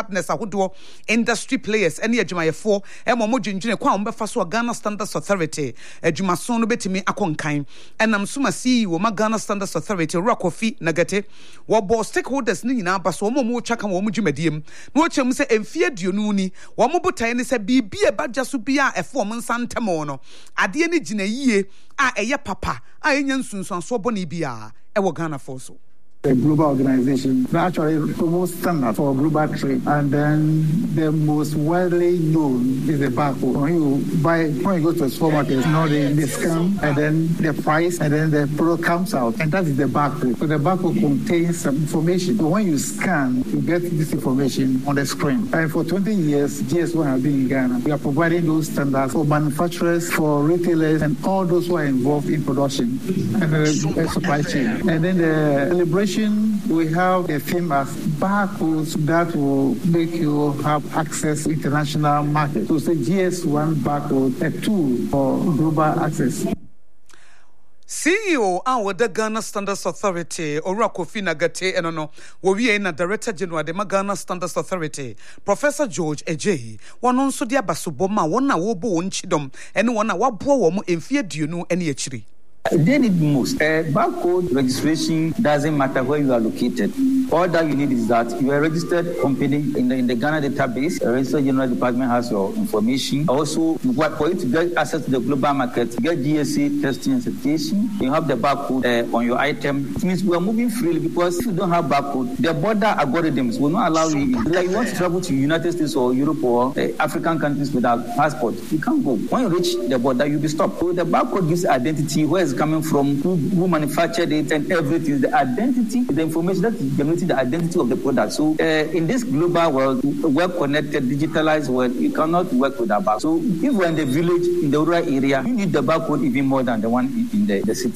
partners ahodo industry players any adwumayefo mo dwendwene kwa ombefa so Ghana Standards Authority adwumason no betimi akonkan enam soma CEO ma Ghana Standards Authority Kofi Nagate wo bo stakeholders ni nyina ba so mo twaka mo dwumadiem no chem se emfie aduonu ni wo mo botae ni se bibie badja so bia efo mo nsantemo no ade ni gina yie a eye papa a enya nsunsuanso boni bia e wo Ghana for so a global organization that actually promotes standards for global trade, and then the most widely known is the barcode. When you go to a supermarket, they scan and then the price and then the product comes out, and that is the barcode. So the barcode contains some information. So when you scan, you get this information on the screen. And for 20 years, GS1 has been in Ghana. We are providing those standards for manufacturers, for retailers, and all those who are involved in production and the supply chain. And then the celebration, we have a theme as barcodes that will make you have access to international markets. So say GS1 barcode, a tool for global access. CEO of the Ghana Standards Authority, Kofi Nagate, and we are Director General of the Ghana Standards Authority, Professor George Ejay. One on Sodia Basuboma, one na wobo unchidom, and one na wabo in fear do you know any actually. They need most. Barcode registration doesn't matter where you are located. All that you need is that you are a registered company in the Ghana database. The Registered General Department has your information. Also, for you to get access to the global market, get GSA testing and certification. You have the barcode on your item. It means we are moving freely because if you don't have barcode, the border algorithms will not allow you. Like you want to travel to United States or Europe or African countries without passport, you can't go. When you reach the border, you'll be stopped. So the barcode gives identity, where it's coming from, who manufactured it, and everything. The identity, the information that is generating the identity of the product. So in this global world, web-connected, digitalized world, you cannot work with a barcode. So if we're in the village, in the rural area, you need the barcode even more than the one in the city.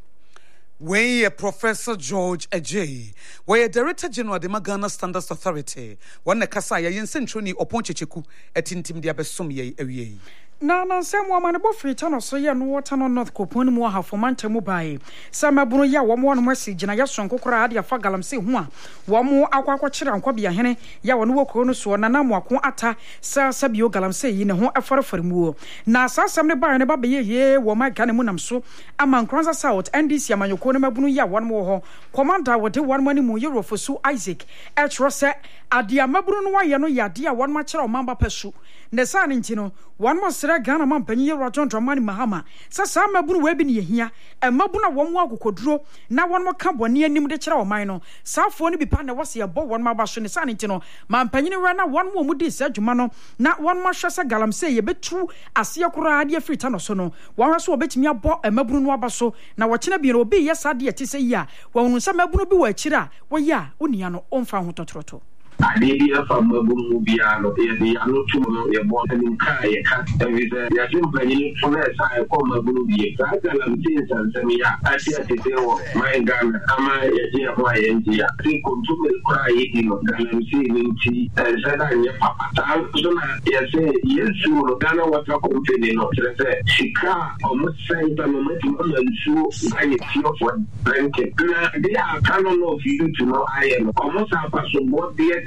We Professor George Ejay, we Director General of the Ghana Standards Authority. One the Kasaya Yensentroni Oponcheku etintim dia besom ye ewie. Na nsem wo manebo frita so ye no water no north kopon mu ha for manta mu bai sama bunu ya wo mo no message na ya sonko kora ade afa galamse hu a wo mo akwakwa kire ankobia hene ya wo no woko no so na namu ako ata sa sabio galamse yi ne ho afarefare mu na asasam ne bai ne ba be ye wo ma Ghana mu nam so amankranza South NDC amanyoko no mabunu ya wo no ho commander wo de wo mani mu Euro for su Isaac etrose ade amabunu no wa ye no ya de a wo ma kire o mamba pesu ne sa ne ntino one more sere Ghana man panyi Rajon Dramani Mahama sa mabunu we bi ne yehia e mabuna wo mo akokoduro na won mo ka bone anim de kire o man no safo no bi pa na wose ye bo won ma ba so ne sa ne ntino man panyi we na won mo di sa adwuma no na won mo hwese galamse ye betu ase akora ade afrita no so no won hwese obetimi abo e mabunu no aba so na wo kine bi no obi ye sa de tise yi a won sa mabunu bi wa akira wo ya onia no omfa ho totroto Idea from Mubiano, the Anutumo, your bottom Kai, the Asimpa, for us, I call my Bunubi. I tell them things and send me out. I see a detail, my Ghana, am I a dear boy and dear? Think of two cry eating of Ghana, seeing tea, and said, I'm your papa. Yes, yes, you Ghana was a company, not she can't almost say the momentum and so I feel for drinking. They are canon of you to know I am almost a person what they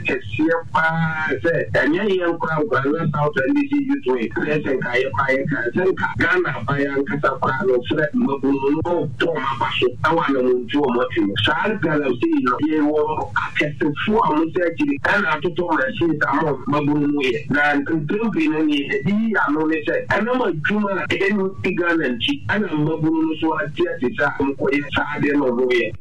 say, and young crowd out and this is doing. Let's say, Ghana, by Ancasapano, Fred Mabuno, Tomabaso, I want to do a motive. Child Galamsi, you will catch the 4 months actually, and I told her she's out of Mabuno, and drinking any, he only said, I know my Juma, and Tigan and she, and Mabuno, so I just am quite sad and away.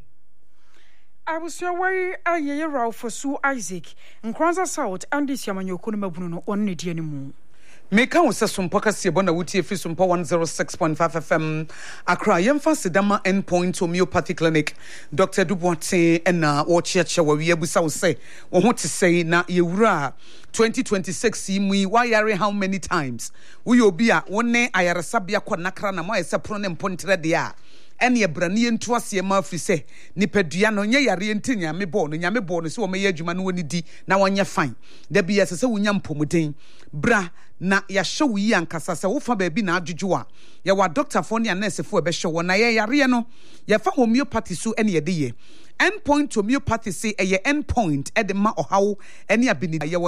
I was your way a year for Sue Isaac and Kranza South and this Yamanyoko Mabuno on it anymore. Meka wo sesum pokasie bona wutie fi sumpa 106.5 FM Accra yemfa sidama endpoint homeopathy clinic Dr. Dubote na wo chiache wa wi abusa wo se wo ho te sei na yewura 2026 mu wa yare how many times wo obi a wo ne ayaresabia kwa nakra na mo ayese pro ne mpontre de a ene ebrane entu ase ma afise nipadua no nye yare enti nyame bo no se wo meye adwuma no woni di na wonye fine da bia se wonya mpomuden bra na ya show yi ankasa se wo fa ba bi na adwudwo a ya wa doctor for ne nurse for be show na ye yare no ya fa homeopathy so ene ye de ye endpoint homeopathy say eye endpoint e de ma ohawo ene abini